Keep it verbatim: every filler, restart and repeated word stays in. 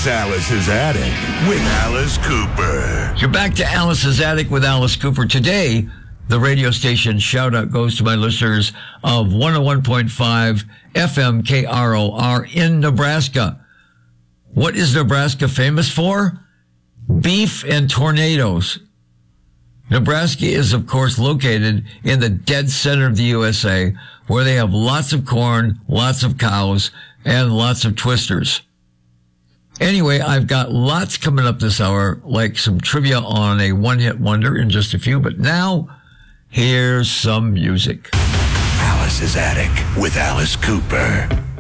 It's Alice's Attic with Alice Cooper. You're back to Alice's Attic with Alice Cooper. Today, the radio station shout-out goes to my listeners of one oh one point five F M K R O R in Nebraska. What is Nebraska famous for? Beef and tornadoes. Nebraska is, of course, located in the dead center of the U S A, where they have lots of corn, lots of cows, and lots of twisters. Anyway, I've got lots coming up this hour, like some trivia on a one-hit wonder in just a few, but now, here's some music. Alice's Attic with Alice Cooper.